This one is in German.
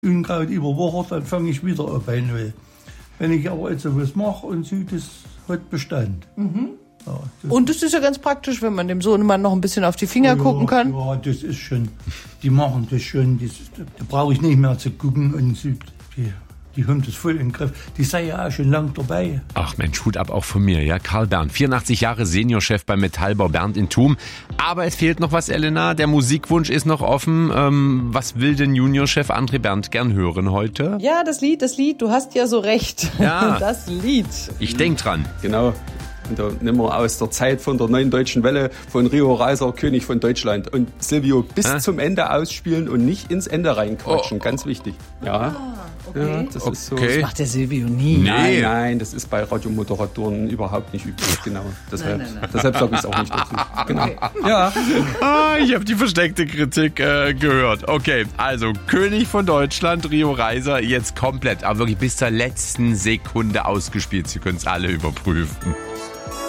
Unkraut überwuchert, dann fange ich wieder auf bei Null. Wenn ich aber jetzt was mache und so, das hat Bestand. Ja, Und das ist ja ganz praktisch, wenn man dem Sohnemann noch ein bisschen auf die Finger gucken kann. Ja, das ist schon, die machen das schon, da brauche ich nicht mehr zu gucken und so, die haben das voll im Griff. Die sei ja auch schon lang dabei. Ach Mensch, Hut ab auch von mir, ja. Karl Bernd, 84 Jahre Seniorchef beim Metallbau Bernd in Thum. Aber es fehlt noch was, Elena. Der Musikwunsch ist noch offen. Was will denn Juniorchef André Bernd gern hören heute? Ja, das Lied, du hast ja so recht. Ja. Das Lied. Ich denk dran. Genau. Und da nehmen wir aus der Zeit von der Neuen Deutschen Welle von Rio Reiser, König von Deutschland. Und Silvio bis zum Ende ausspielen und nicht ins Ende reinquatschen. Ganz wichtig. Ja. Okay. Ja, das ist so. Das macht der Silvio nie. Nein, das ist bei Radiomoderatoren überhaupt nicht üblich. Genau. Deshalb sage ich es auch nicht dazu. Genau. Ja. Ich habe die versteckte Kritik gehört. Okay, also König von Deutschland, Rio Reiser, jetzt komplett, aber wirklich bis zur letzten Sekunde ausgespielt. Sie können es alle überprüfen.